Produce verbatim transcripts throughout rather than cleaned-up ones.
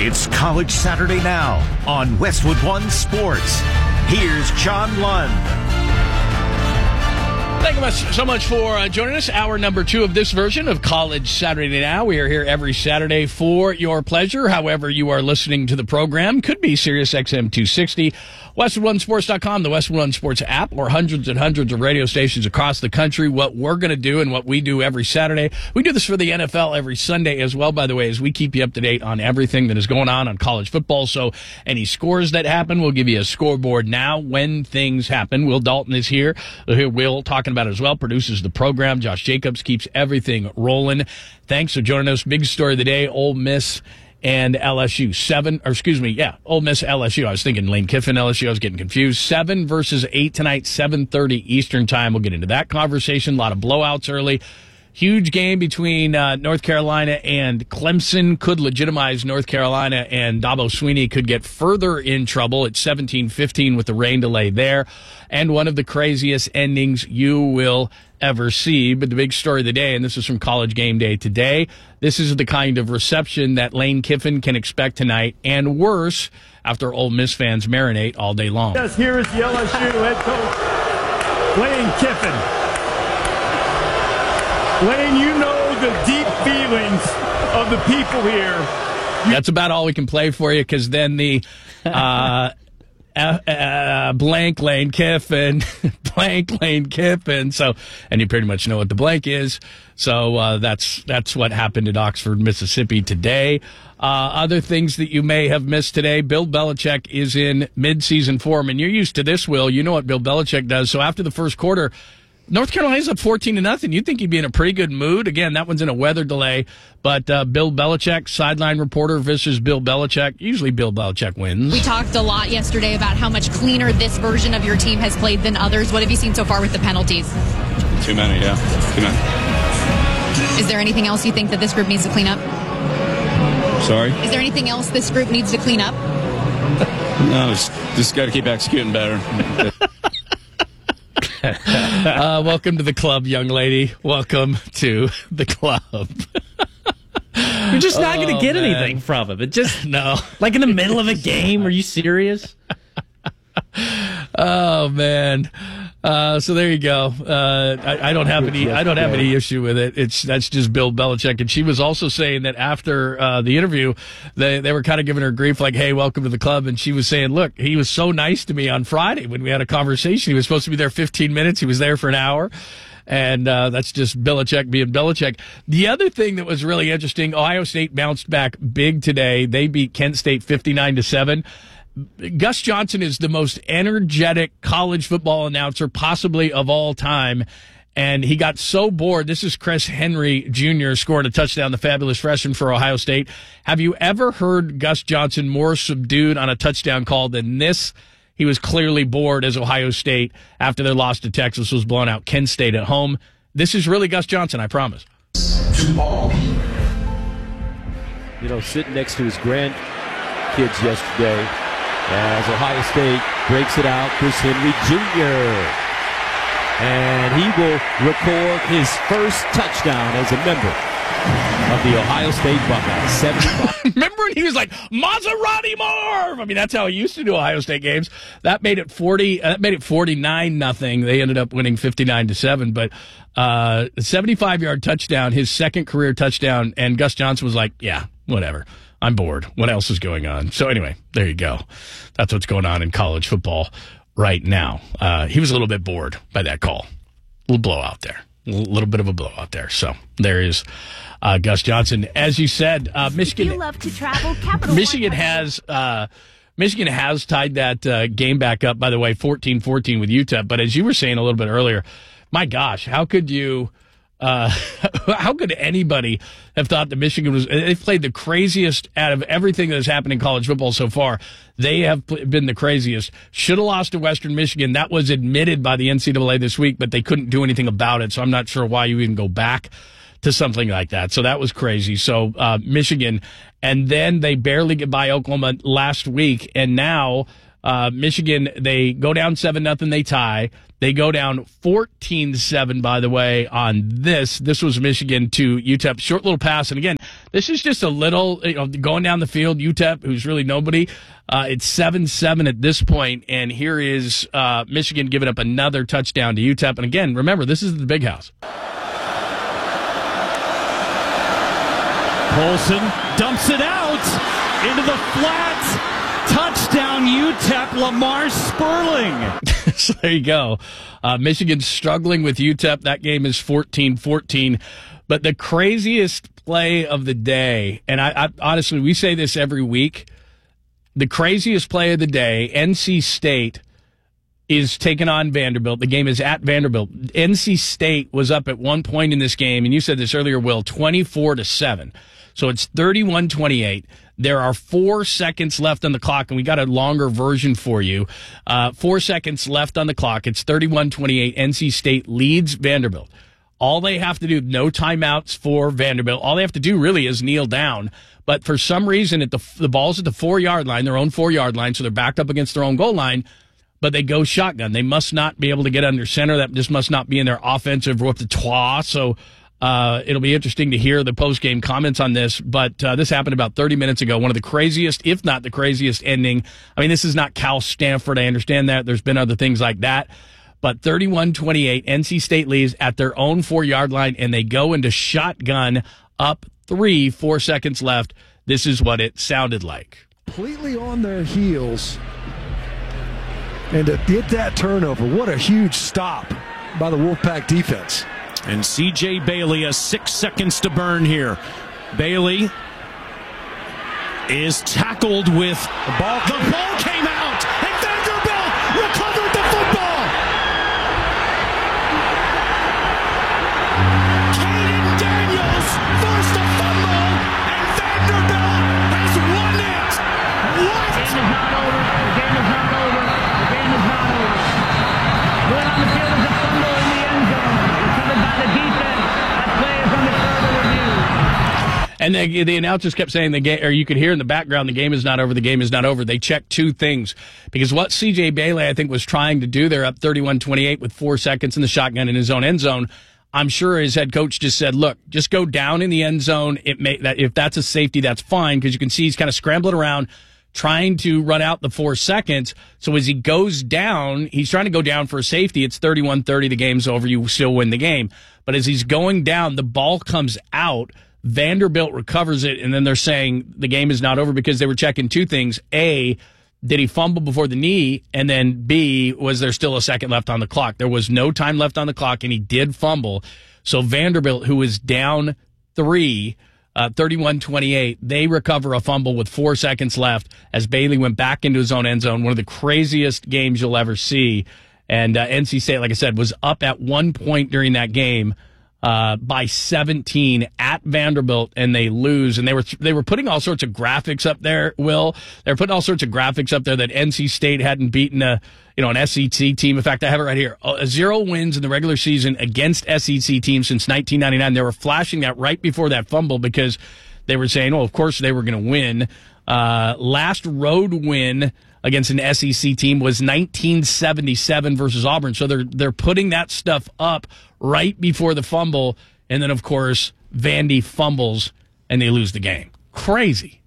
It's College Saturday Now on Westwood One Sports. Here's John Lund. Thank you so much for uh, joining us. Hour number two of this version of College Saturday Now. We are here every Saturday for your pleasure. However you are listening to the program, could be Sirius X M two sixty, Westwood One Sports dot com, the Westwood One Sports app, or hundreds and hundreds of radio stations across the country. What we're going to do and what we do every Saturday, we do this for the N F L every Sunday as well, by the way, as we keep you up to date on everything that is going on on college football. So any scores that happen, we'll give you a scoreboard now when things happen. Will Dalton is here. Will talking about it as well, produces the program. Josh Jacobs keeps everything rolling. Thanks for joining us. Big story of the day, Ole Miss and L S U. Seven, or excuse me, yeah, Ole Miss, L S U. I was thinking Lane Kiffin, L S U. I was getting confused. Seven versus eight tonight, seven thirty Eastern time. We'll get into that conversation. A lot of blowouts early. Huge game between uh, North Carolina and Clemson. Could legitimize North Carolina, and Dabo Swinney could get further in trouble at seventeen fifteen with the rain delay there. And one of the craziest endings you will ever see. But the big story of the day, and this is from College Game Day today, this is the kind of reception that Lane Kiffin can expect tonight, and worse, after Ole Miss fans marinate all day long. Yes, here is the L S U head coach, Lane Kiffin. Lane, you know the deep feelings of the people here. That's about all we can play for you, because then the uh, uh, uh, blank Lane Kiffin, blank Lane Kiffin. So, and you pretty much know what the blank is. So uh, that's that's what happened at Oxford, Mississippi today. Uh, other things that you may have missed today: Bill Belichick is in midseason form, and you're used to this, Will. You know what Bill Belichick does. So after the first quarter, North Carolina's up fourteen to nothing. You'd think he'd be in a pretty good mood. Again, that one's in a weather delay. But uh, Bill Belichick, sideline reporter versus Bill Belichick. Usually Bill Belichick wins. We talked a lot yesterday about how much cleaner this version of your team has played than others. What have you seen so far with the penalties? Too many, yeah. Too many. Is there anything else you think that this group needs to clean up? Sorry? Is there anything else this group needs to clean up? No, just, just got to keep executing better. uh, welcome to the club, young lady. Welcome to the club. You're just not Oh, going to get man. anything from him. It just, No. like in the middle of a game. Are you serious? Oh, man. Uh, so there you go. Uh, I, I don't have any. I don't have any issue with it. It's that's just Bill Belichick. And she was also saying that after uh, the interview, they they were kind of giving her grief, like, "Hey, welcome to the club." And she was saying, "Look, he was so nice to me on Friday when we had a conversation. He was supposed to be there fifteen minutes. He was there for an hour." And uh, that's just Belichick being Belichick. The other thing that was really interesting: Ohio State bounced back big today. They beat Kent State fifty-nine to seven. Gus Johnson is the most energetic college football announcer possibly of all time. And he got so bored. This is Chris Henry Junior scored a touchdown, the fabulous freshman for Ohio State. Have you ever heard Gus Johnson more subdued on a touchdown call than this? He was clearly bored as Ohio State, after their loss to Texas, was blowing out Kent State at home. This is really Gus Johnson, I promise. You know, sitting next to his grandkids yesterday, as Ohio State breaks it out, Chris Henry Junior And he will record his first touchdown as a member of the Ohio State Buckeyes. seventy-five Remember when he was like, Maserati Marv? I mean, that's how he used to do Ohio State games. That made it forty. Uh, that made it forty-nine nothing. They ended up winning fifty-nine to seven. But uh, seventy-five yard touchdown, his second career touchdown, and Gus Johnson was like, "Yeah, whatever. I'm bored. What else is going on?" So anyway, there you go. That's what's going on in college football right now. Uh, he was a little bit bored by that call. A little blowout there. A little bit of a blowout there. So there is uh, Gus Johnson. As you said, uh, Michigan. You love to travel. Capital Michigan has uh, Michigan has tied that uh, game back up. By the way, fourteen fourteen with U T E P. But as you were saying a little bit earlier, my gosh, how could you? Uh, how could anybody have thought that Michigan was, they've played the craziest out of everything that has happened in college football so far. They have been the craziest. Should have lost to Western Michigan. That was admitted by the N C double A this week, but they couldn't do anything about it. So I'm not sure why you even go back to something like that. So that was crazy. So, uh, Michigan, and then they barely get by Oklahoma last week. And now, Uh, Michigan, they go down seven nothing, they tie. They go down fourteen seven, by the way, on this. This was Michigan to U T E P. Short little pass. And again, this is just a little, you know, going down the field. U T E P, who's really nobody. Uh, it's seven seven at this point, and here is uh, Michigan giving up another touchdown to U T E P. And again, remember, this is the Big House. Colson dumps it out into the flat. Touchdown, U T E P, Lamar Sperling. So there you go. Uh, Michigan struggling with U T E P. That game is fourteen fourteen. But the craziest play of the day, and I, I honestly, we say this every week, the craziest play of the day, N C State is taking on Vanderbilt. The game is at Vanderbilt. N C State was up at one point in this game, and you said this earlier, Will, twenty-four to seven. So it's thirty-one twenty-eight. There are four seconds left on the clock, and we got a longer version for you. Uh, four seconds left on the clock. It's thirty-one twenty-eight. N C State leads Vanderbilt. All they have to do, no timeouts for Vanderbilt. All they have to do really is kneel down. But for some reason, at the the ball's at the four-yard line, their own four-yard line, so they're backed up against their own goal line, but they go shotgun. They must not be able to get under center. That just must not be in their offensive repertoire. So uh, it'll be interesting to hear the post-game comments on this. But uh, this happened about thirty minutes ago. One of the craziest, if not the craziest ending. I mean, this is not Cal Stanford. I understand that. There's been other things like that. But thirty-one twenty-eight, N C State leads at their own four-yard line, and they go into shotgun up three, four seconds left. This is what it sounded like. Completely on their heels. And to get that turnover, what a huge stop by the Wolfpack defense. And C J Bailey has six seconds to burn here. Bailey is tackled with the ball. The ball came out, and Vanderbilt recovered the football. Caden Daniels forced a fumble, and Vanderbilt has won it. What? The game is not over. The game is not over. The game is not over. Going on the field is a fumble in the end zone. Recovered by the defense. That play is under further review. And the, the announcers kept saying the game, or you could hear in the background, the game is not over, the game is not over. They checked two things. Because what C J Bailey, I think, was trying to do there up thirty-one twenty-eight with four seconds in the shotgun in his own end zone, I'm sure his head coach just said, look, just go down in the end zone. It may, that if that's a safety, that's fine, because you can see he's kind of scrambling around, trying to run out the four seconds. So as he goes down, he's trying to go down for a safety. It's thirty-one thirty. The game's over. You still win the game. But as he's going down, the ball comes out. Vanderbilt recovers it, and then they're saying the game is not over because they were checking two things. A, did he fumble before the knee? And then B, was there still a second left on the clock? There was no time left on the clock, and he did fumble. So Vanderbilt, who was down three, uh, thirty-one twenty-eight, they recover a fumble with four seconds left as Bailey went back into his own end zone. One of the craziest games you'll ever see. And uh, N C State, like I said, was up at one point during that game uh, by seventeen at Vanderbilt, and they lose. And they were they were putting all sorts of graphics up there, Will. They were putting all sorts of graphics up there that N C State hadn't beaten a you know an S E C team. In fact, I have it right here. Uh, zero wins in the regular season against S E C teams since nineteen ninety-nine. They were flashing that right before that fumble because they were saying, oh, of course they were going to win. Uh, last road win against an S E C team was nineteen seventy-seven versus Auburn. So they're they're putting that stuff up right before the fumble, and then of course Vandy fumbles and they lose the game. Crazy.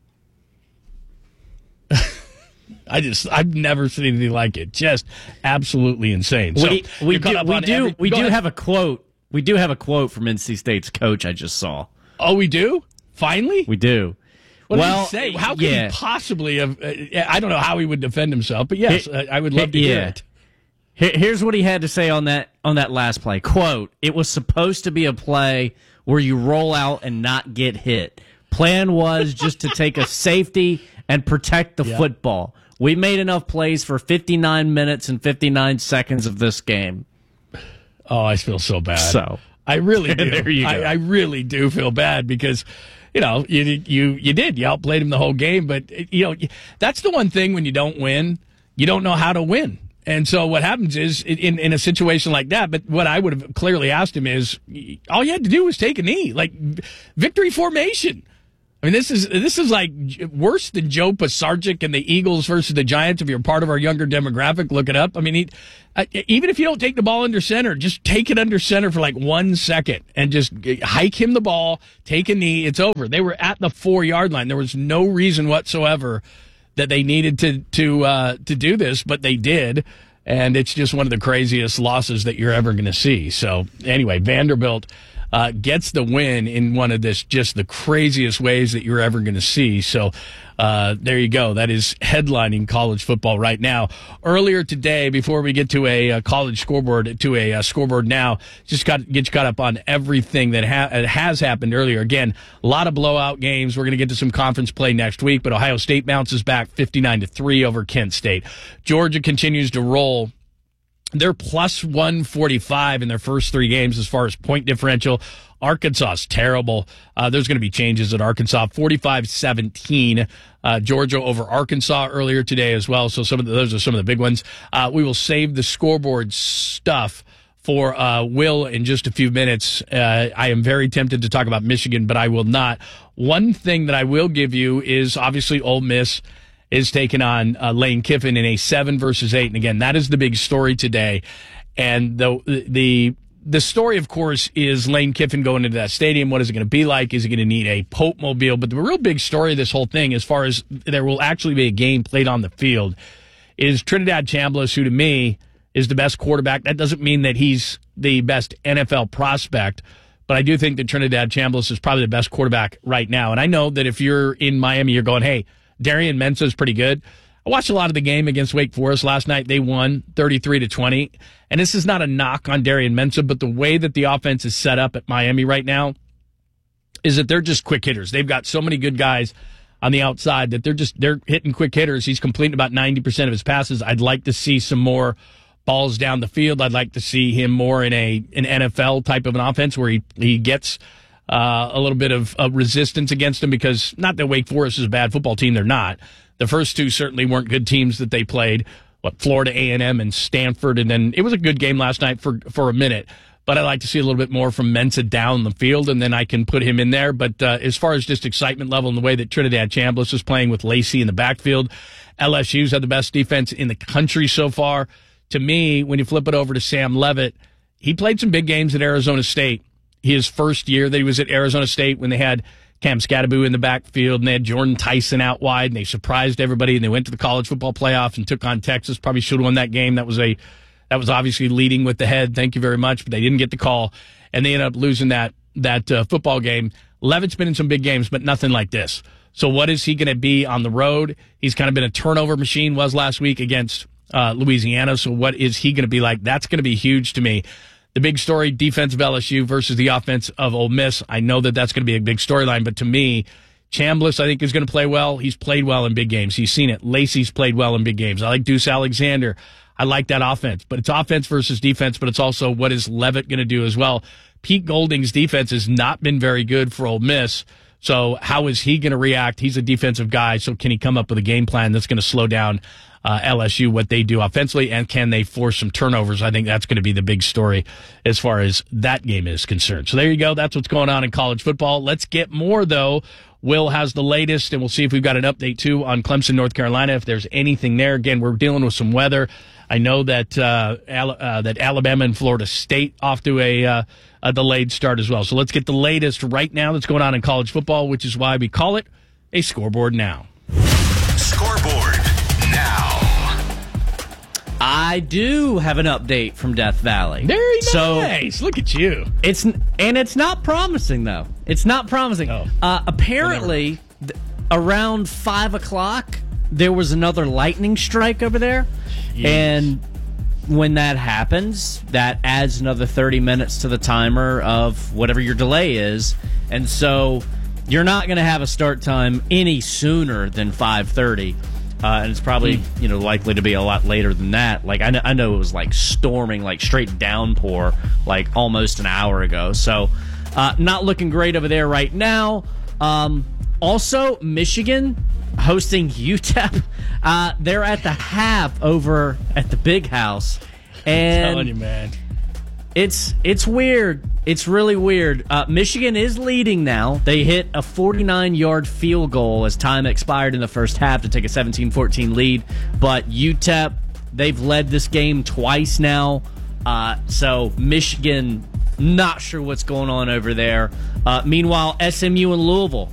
I just I've never seen anything like it. Just absolutely insane. So we we do we do, every, we do ahead. have a quote. We do have a quote from N C State's coach. I just saw. Oh, we do? Finally? We do. What well, did he say? How could yeah. he possibly have? Uh, I don't know how he would defend himself, but yes, He- I would love to he- hear yeah. it. Here- Here's what he had to say on that on that last play. Quote, "It was supposed to be a play where you roll out and not get hit. Plan was just to take a safety and protect the Yeah. football. We made enough plays for fifty-nine minutes and fifty-nine seconds of this game." Oh, I feel so bad. So I really do. There you go. I, I really do feel bad because, you know, you you you did. You outplayed him the whole game, but you know that's the one thing when you don't win, you don't know how to win. And so what happens is in in a situation like that. But what I would have clearly asked him is, all you had to do was take a knee, like victory formation. I mean, this is this is like worse than Joe Pisarcik and the Eagles versus the Giants. If you're part of our younger demographic, look it up. I mean, he, uh, even if you don't take the ball under center, just take it under center for like one second and just hike him the ball, take a knee. It's over. They were at the four yard line. There was no reason whatsoever that they needed to to uh, to do this, but they did. And it's just one of the craziest losses that you're ever going to see. So anyway, Vanderbilt Uh, gets the win in one of this just the craziest ways that you're ever going to see. So uh, there you go. That is headlining college football right now. Earlier today, before we get to a, a college scoreboard, to a, a scoreboard now, just got get you caught up on everything that ha- has happened earlier. Again, a lot of blowout games. We're going to get to some conference play next week, but Ohio State bounces back fifty-nine to three over Kent State. Georgia continues to roll. They're plus one forty-five in their first three games as far as point differential. Arkansas is terrible. Uh, there's going to be changes at Arkansas. forty-five seventeen. Uh, Georgia over Arkansas earlier today as well. So some of the, those are some of the big ones. Uh, we will save the scoreboard stuff for uh, Will in just a few minutes. Uh, I am very tempted to talk about Michigan, but I will not. One thing that I will give you is obviously Ole Miss is taking on uh, Lane Kiffin in a seven versus eight. And again, that is the big story today. And the the the story, of course, is Lane Kiffin going into that stadium. What is it going to be like? Is he going to need a Pope mobile? But the real big story of this whole thing, as far as there will actually be a game played on the field, is Trinidad Chambliss, who to me is the best quarterback. That doesn't mean that he's the best N F L prospect, but I do think that Trinidad Chambliss is probably the best quarterback right now. And I know that if you're in Miami, you're going, hey, Darian Mensah is pretty good. I watched a lot of the game against Wake Forest last night. They won thirty-three to twenty. And this is not a knock on Darian Mensah, but the way that the offense is set up at Miami right now is that they're just quick hitters. They've got so many good guys on the outside that they're just they're hitting quick hitters. He's completing about ninety percent of his passes. I'd like to see some more balls down the field. I'd like to see him more in a an N F L type of an offense where he, he gets Uh, a little bit of, of resistance against them, because not that Wake Forest is a bad football team. They're not. The first two certainly weren't good teams that they played. What, Florida A and M and Stanford, and then it was a good game last night for, for a minute. But I'd like to see a little bit more from Mensah down the field, and then I can put him in there. But uh, as far as just excitement level and the way that Trinidad Chambliss is playing with Lacey in the backfield, L S U's had the best defense in the country so far. To me, when you flip it over to Sam Leavitt, he played some big games at Arizona State. His first year that he was at Arizona State, when they had Cam Scatterbo in the backfield and they had Jordan Tyson out wide, and they surprised everybody, and they went to the college football playoff and took on Texas. Probably should have won that game. That was a that was obviously leading with the head. Thank you very much, but they didn't get the call, and they ended up losing that that uh, football game. Leavitt's been in some big games, but nothing like this. So what is he going to be on the road? He's kind of been a turnover machine, was last week against uh, Louisiana. So what is he going to be like? That's going to be huge to me. The big story, defense of L S U versus the offense of Ole Miss. I know that that's going to be a big storyline, but to me, Chambliss, I think, is going to play well. He's played well in big games. He's seen it. Lacey's played well in big games. I like Deuce Alexander. I like that offense. But it's offense versus defense, but it's also what is Leavitt going to do as well. Pete Golding's defense has not been very good for Ole Miss. So how is he going to react? He's a defensive guy, so can he come up with a game plan that's going to slow down uh, L S U, what they do offensively, and can they force some turnovers? I think that's going to be the big story as far as that game is concerned. So there you go. That's what's going on in college football. Let's get more, though. Will has the latest, and we'll see if we've got an update, too, on Clemson, North Carolina, if there's anything there. Again, we're dealing with some weather. I know that uh, Al- uh, that Alabama and Florida State off to a, uh, a delayed start as well. So let's get the latest right now that's going on in college football, which is why we call it a Scoreboard Now. Scoreboard Now. I do have an update from Death Valley. Very so nice. Look at you. It's and it's not promising though. It's not promising. Oh. Uh, apparently, th- around five o'clock, there was another lightning strike over there, Jeez. and when that happens, that adds another thirty minutes to the timer of whatever your delay is, and so you're not going to have a start time any sooner than five thirty. Uh, and it's probably, you know, likely to be a lot later than that. Like, I know, I know it was, like, storming, like, straight downpour, like, almost an hour ago. So, uh, not looking great over there right now. Um, also, Michigan hosting U T E P. Uh, they're at the half over at the Big House. And I'm telling you, man. It's it's weird. It's really weird. Uh, Michigan is leading now. They hit a forty-nine-yard field goal as time expired in the first half to take a seventeen fourteen lead. But U T E P, they've led this game twice now. Uh, so Michigan, not sure what's going on over there. Uh, meanwhile, S M U and Louisville,